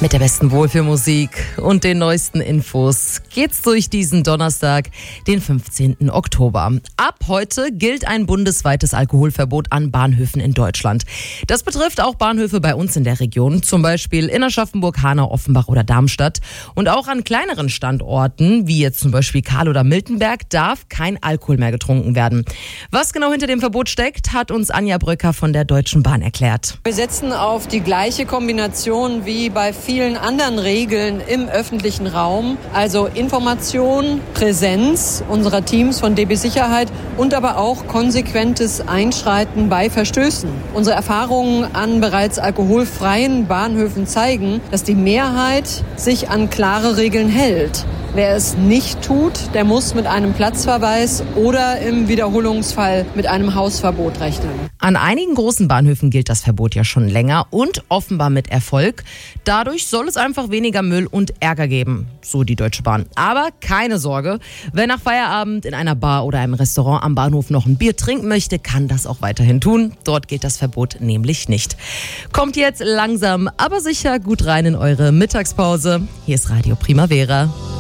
Mit der besten Wohlfühlmusik und den neuesten Infos geht's durch diesen Donnerstag, den 15. Oktober. Ab heute gilt ein bundesweites Alkoholverbot an Bahnhöfen in Deutschland. Das betrifft auch Bahnhöfe bei uns in der Region, zum Beispiel in Aschaffenburg, Hanau, Offenbach oder Darmstadt. Und auch an kleineren Standorten, wie jetzt zum Beispiel Karl oder Miltenberg, darf kein Alkohol mehr getrunken werden. Was genau hinter dem Verbot steckt, hat uns Anja Bröcker von der Deutschen Bahn erklärt. Wir setzen auf die gleiche Kombination wie bei vielen anderen Regeln im öffentlichen Raum, also Information, Präsenz unserer Teams von DB Sicherheit und aber auch konsequentes Einschreiten bei Verstößen. Unsere Erfahrungen an bereits alkoholfreien Bahnhöfen zeigen, dass die Mehrheit sich an klare Regeln hält. Wer es nicht tut, der muss mit einem Platzverweis oder im Wiederholungsfall mit einem Hausverbot rechnen. An einigen großen Bahnhöfen gilt das Verbot ja schon länger und offenbar mit Erfolg. Dadurch soll es einfach weniger Müll und Ärger geben, so die Deutsche Bahn. Aber keine Sorge, wer nach Feierabend in einer Bar oder einem Restaurant am Bahnhof noch ein Bier trinken möchte, kann das auch weiterhin tun. Dort gilt das Verbot nämlich nicht. Kommt jetzt langsam, aber sicher gut rein in eure Mittagspause. Hier ist Radio Primavera.